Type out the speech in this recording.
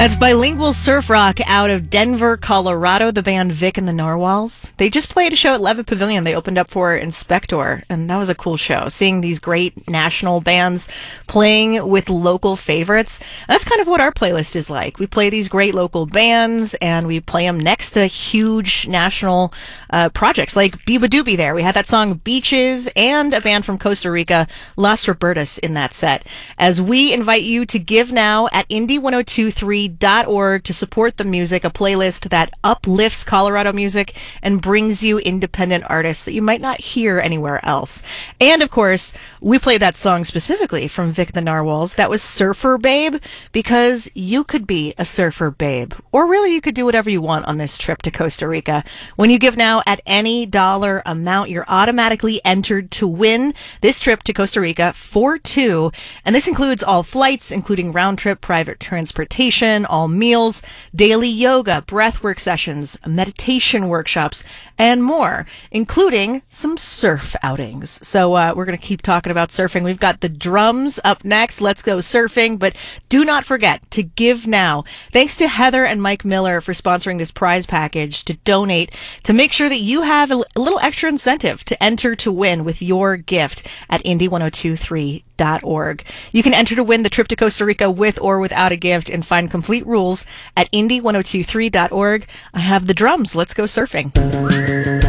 That's bilingual surf rock out of Denver, Colorado, the band Vic and the Narwhals. They just played a show at Levitt Pavilion. They opened up for Inspector, and that was a cool show. Seeing these great national bands playing with local favorites. That's kind of what our playlist is like. We play these great local bands, and we play them next to huge national projects like Biba Doobie there. We had that song Beaches and a band from Costa Rica, Las Robertas, in that set. As we invite you to give now at Indie1023.org to support the music, a playlist that uplifts Colorado music and brings you independent artists that you might not hear anywhere else. And of course, we played that song specifically from Vic the Narwhals. That was Surfer Babe, because you could be a surfer babe. Or really, you could do whatever you want on this trip to Costa Rica. When you give now at any dollar amount, you're automatically entered to win this trip to Costa Rica for two. And this includes all flights, including round-trip private transportation, all meals, daily yoga, breathwork sessions, meditation workshops, and more, including some surf outings. So we're going to keep talking about surfing. We've got the drums up next. Let's go surfing. But do not forget to give now. Thanks to Heather and Mike Miller for sponsoring this prize package to donate to make sure that you have a little extra incentive to enter to win with your gift at Indie1023.org. You can enter to win the trip to Costa Rica with or without a gift and find complete rules at Indie1023.org. I have the drums. Let's go surfing.